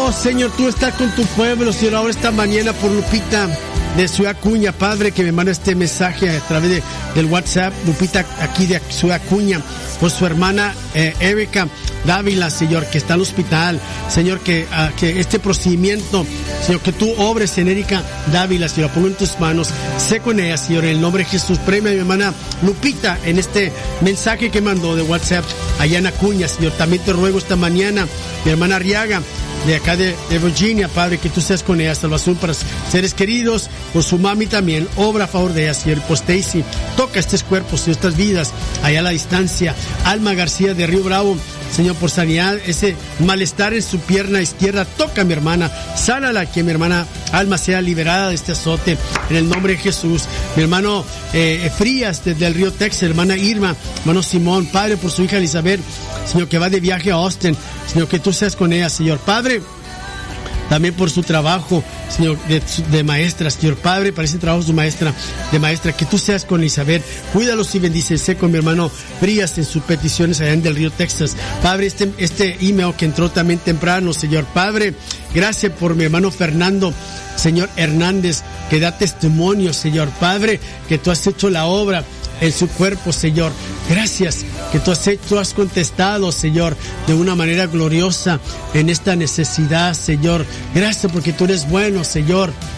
Oh, Señor, tú estás con tu pueblo, Señor, ahora esta mañana por Lupita de Ciudad Acuña, Padre, que me manda este mensaje a través del WhatsApp. Lupita, aquí de Ciudad Acuña, por su hermana Erika Dávila, Señor, que está en el hospital. Señor, que este procedimiento, Señor, que tú obres en Erika Dávila, Señor, pongo en tus manos. Sé con ella, Señor, en el nombre de Jesús. Premia a mi hermana Lupita en este mensaje que mandó de WhatsApp allá en Acuña, Señor. También te ruego esta mañana, mi hermana Arriaga, de acá de Virginia, Padre, que tú seas con ella, salvación para seres queridos, por su mami también, obra a favor de ella, Señor. Por Stacy, toca estos cuerpos y estas vidas, allá a la distancia. Alma García de Río Bravo, Señor, por sanidad, ese malestar en su pierna izquierda, toca a mi hermana, sánala, que mi hermana Alma sea liberada de este azote, en el nombre de Jesús. Mi hermano Frías, desde el Río Texas, hermana Irma, hermano Simón, Padre, por su hija Elizabeth, Señor, que va de viaje a Austin, Señor, que tú seas con ella, Señor. Padre, también por su trabajo, Señor, de maestra, Señor Padre, para ese trabajo de maestra, que tú seas con Elizabeth, cuídalos y bendícese con mi hermano Frías en sus peticiones allá en del Río Texas. Padre, este email que entró también temprano, Señor Padre, gracias por mi hermano Fernando, Señor Hernández, que da testimonio, Señor Padre, que tú has hecho la obra en su cuerpo, Señor. Gracias que tú has contestado, Señor, de una manera gloriosa en esta necesidad, Señor. Gracias porque tú eres bueno, Señor.